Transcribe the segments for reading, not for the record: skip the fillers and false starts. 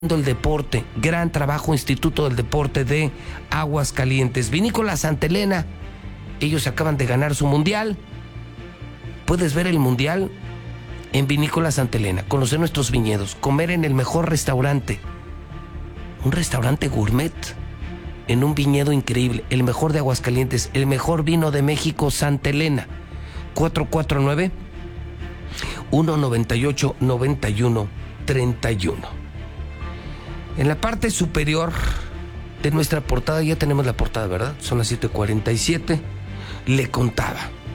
el deporte. Gran trabajo, Instituto del Deporte de Aguascalientes. Vinícola Santa Elena, ellos acaban de ganar su mundial. Puedes ver el mundial en Vinícola Santa Elena, conocer nuestros viñedos, comer en el mejor restaurante, un restaurante gourmet en un viñedo increíble, el mejor de Aguascalientes, el mejor vino de México, Santa Elena. 449-198-9131. En la parte superior de nuestra portada, ya tenemos la portada, ¿verdad? Son las 7:47. Le contaba.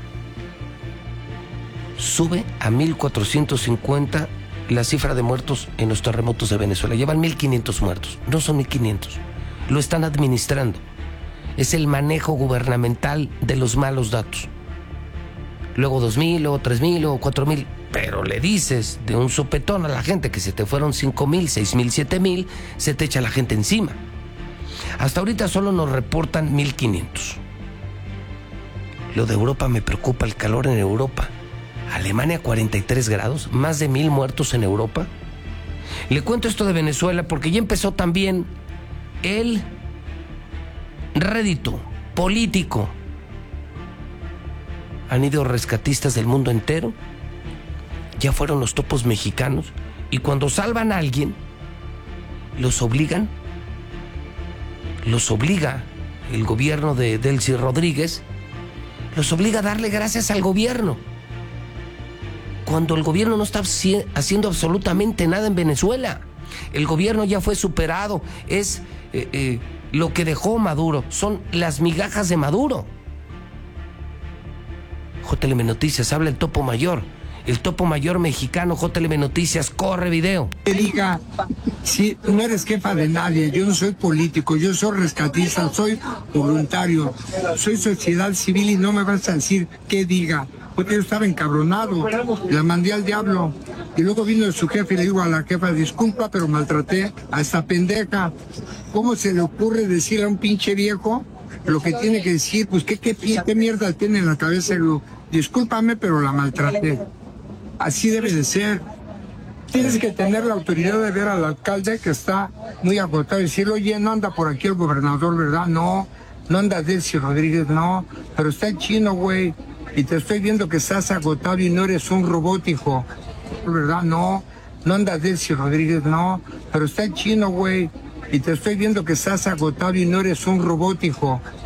Sube a 1,450 la cifra de muertos en los terremotos de Venezuela. Llevan 1,500 muertos. No son 1,500. Lo están administrando. Es el manejo gubernamental de los malos datos. Luego 2,000, luego 3,000, luego 4,000. Pero le dices de un sopetón a la gente que se te fueron 5,000, 6,000, 7,000, se te echa la gente encima. Hasta ahorita solo nos reportan 1,500. Lo de Europa me preocupa, el calor en Europa. Alemania 43 grados, más de 1,000 muertos en Europa. Le cuento esto de Venezuela porque ya empezó también el rédito político. Han ido rescatistas del mundo entero. Ya fueron los topos mexicanos. Y cuando salvan a alguien, los obliga el gobierno de Delcy Rodríguez, los obliga a darle gracias al gobierno, cuando el gobierno no está haciendo absolutamente nada en Venezuela. El gobierno ya fue superado. Es lo que dejó Maduro, son las migajas de Maduro. JLM Noticias, habla el topo mayor. El topo mayor mexicano, JLM Noticias, corre video. Que diga, si no eres jefa de nadie, yo no soy político, yo soy rescatista, soy voluntario, soy sociedad civil y no me vas a decir qué diga. Porque yo estaba encabronado, la mandé al diablo. Y luego vino su jefe y le digo a la jefa, disculpa, pero maltraté a esta pendeja. ¿Cómo se le ocurre decir a un pinche viejo lo que tiene que decir? Pues qué mierda tiene en la cabeza. Discúlpame, pero la maltraté. Así debe de ser. Tienes que tener la autoridad de ver al alcalde que está muy agotado y decirle, oye, no anda por aquí el gobernador, ¿verdad? No anda Delcy Rodríguez, no, pero está en chino, güey. Y te estoy viendo que estás agotado y no eres un robot, hijo, ¿verdad? No anda Delcy Rodríguez, no, pero está en chino, güey. Y te estoy viendo que estás agotado y no eres un robot, hijo.